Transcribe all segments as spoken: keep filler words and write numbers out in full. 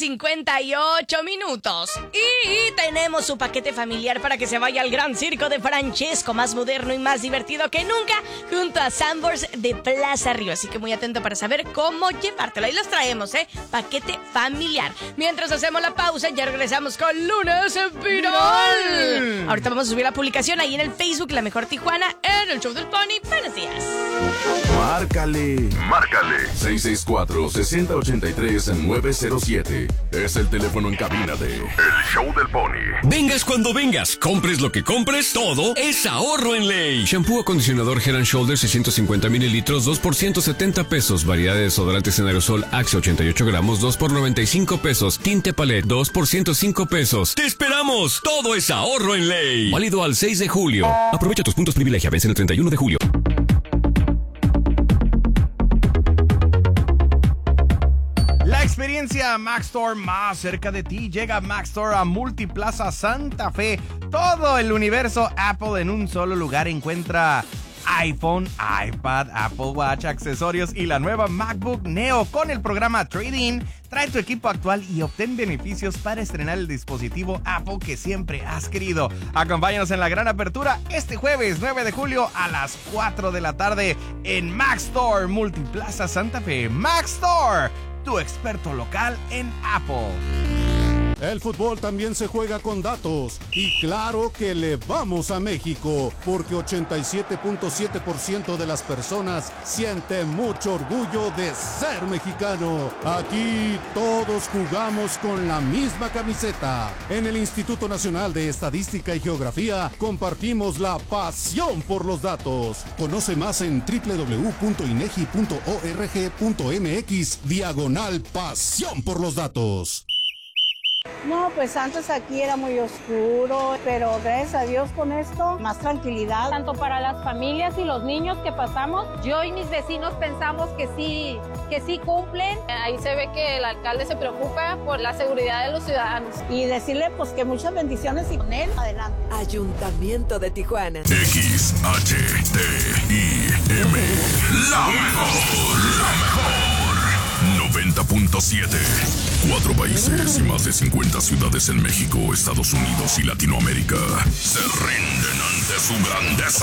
cincuenta y ocho minutos. Y tenemos su paquete familiar para que se vaya al Gran Circo de Francesco, más moderno y más divertido que nunca, junto a Sanborns de Plaza Río. Así que muy atento para saber cómo llevártelo. Ahí los traemos, ¿eh? Paquete familiar. Mientras hacemos la pausa, ya regresamos con Lunes Viral. Ahorita vamos a subir la publicación ahí en el Facebook, La Mejor Tijuana, en el Show del Pony. Buenos días. Márcale. Márcale. seis seis cuatro, seis cero ocho tres, nueve cero siete. Es el teléfono en cabina de El Show del Pony. Vengas cuando vengas, compres lo que compres, todo es ahorro en ley. Shampoo acondicionador Head and Shoulders seiscientos cincuenta mililitros, dos por ciento setenta pesos. Variedad de desodorantes en aerosol Axe ochenta y ocho gramos, dos por noventa y cinco pesos. Tinte Palette, dos por ciento cinco pesos. ¡Te esperamos! Todo es ahorro en ley. Válido al seis de julio. Aprovecha tus puntos privilegia, vence el treinta y uno de julio. La experiencia Mac Store más cerca de ti llega a Mac Store a Multiplaza Santa Fe. Todo el universo Apple en un solo lugar. Encuentra iPhone, iPad, Apple Watch, accesorios y la nueva MacBook Neo con el programa Trade-in. Trae tu equipo actual y obtén beneficios para estrenar el dispositivo Apple que siempre has querido. Acompáñanos en la gran apertura este jueves nueve de julio a las cuatro de la tarde en Mac Store Multiplaza Santa Fe. Mac Store, tu experto local en Apple. El fútbol también se juega con datos y claro que le vamos a México porque ochenta y siete punto siete por ciento de las personas sienten mucho orgullo de ser mexicano. Aquí todos jugamos con la misma camiseta. En el Instituto Nacional de Estadística y Geografía compartimos la pasión por los datos. Conoce más en doble u doble u doble u punto inegi punto org punto mx diagonal pasión por los datos. No, pues antes aquí era muy oscuro, pero gracias a Dios con esto, más tranquilidad. Tanto para las familias y los niños que pasamos, yo y mis vecinos pensamos que sí, que sí cumplen. Ahí se ve que el alcalde se preocupa por la seguridad de los ciudadanos. Y decirle pues que muchas bendiciones y con él, adelante. Ayuntamiento de Tijuana. X H T I M. La mejor, la mejor. noventa punto siete. Cuatro países y más de cincuenta ciudades en México, Estados Unidos y Latinoamérica se rinden ante su grandeza.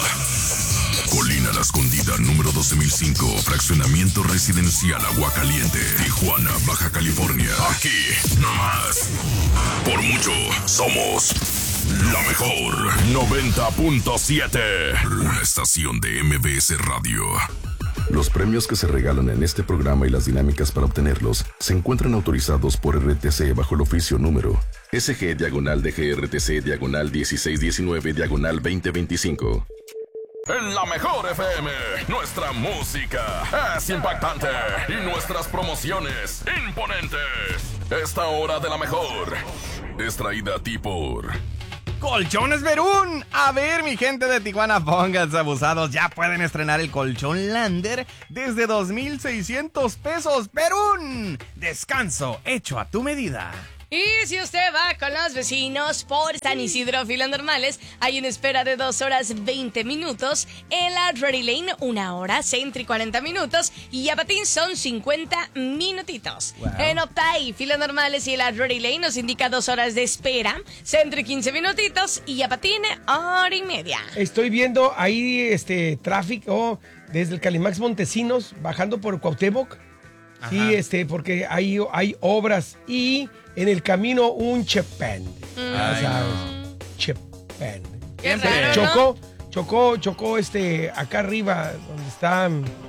Colina La Escondida, número doce mil cinco, fraccionamiento residencial Aguacaliente, Tijuana, Baja California. Aquí, nomás. Por mucho, somos la mejor. noventa punto siete. Una estación de M B S Radio. Los premios que se regalan en este programa y las dinámicas para obtenerlos se encuentran autorizados por R T C bajo el oficio número S G diagonal D G R T C diagonal dieciséis diecinueve diagonal veinte veinticinco. En la mejor F M, nuestra música es impactante y nuestras promociones imponentes. Esta hora de la mejor es traída a ti por Colchones Verún. A ver, mi gente de Tijuana, pónganse abusados. Ya pueden estrenar el colchón Lander desde dos mil seiscientos pesos. Verún, descanso hecho a tu medida. Y si usted va con los vecinos por San Isidro, filas normales, hay una espera de dos horas veinte minutos. En la Drury Lane, una hora, Centro y cuarenta minutos. Y Apatín son cincuenta minutitos. Wow. En Optay, filas normales y en la Drury Lane nos indica dos horas de espera, Centro y quince minutitos. Y Apatín, hora y media. Estoy viendo ahí este tráfico desde el Calimax Montesinos, bajando por Cuauhtémoc. Ajá. Sí, este, porque hay, hay obras y en el camino un chepén. Mm. ¿Sabes? Chepén. Qué raro, chocó, ¿no? chocó, chocó este, acá arriba, donde está,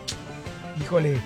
híjole,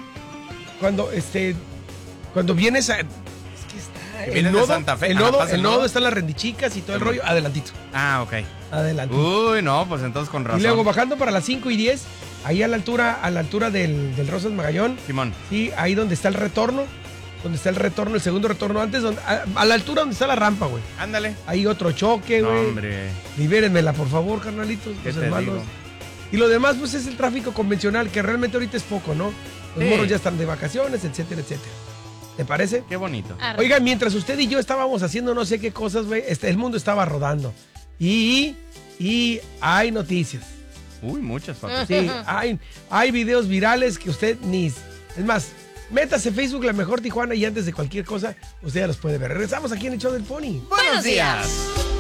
cuando, este, cuando vienes a, es que está, el Vienes nodo, de Santa Fe. el Ah, nodo, ¿pasa el el nodo nodo? están las rendichicas y todo el rollo, adelantito. Ah, ok. Adelantito. Uy, no, pues entonces con razón. Y luego bajando para las cinco y diez, ahí a la altura, a la altura del, del Rosas Magallón. Simón. Sí, ahí donde está el retorno. Donde está el retorno, el segundo retorno antes, donde, a, a la altura donde está la rampa, güey. Ándale. Hay otro choque, güey. No, hombre. Libérenmela, por favor, carnalitos, ¿Qué los te hermanos. digo? Y lo demás, pues, es el tráfico convencional, que realmente ahorita es poco, ¿no? Los Sí. morros ya están de vacaciones, etcétera, etcétera. ¿Te parece? Qué bonito. Arre. Oigan, mientras usted y yo estábamos haciendo no sé qué cosas, güey, este, el mundo estaba rodando. Y, y hay noticias. Uy, muchas, papi. Sí, hay, hay videos virales que usted ni... Es más, Métase Facebook La Mejor Tijuana y antes de cualquier cosa, usted ya los puede ver. Regresamos aquí en el show del Pony. Buenos días.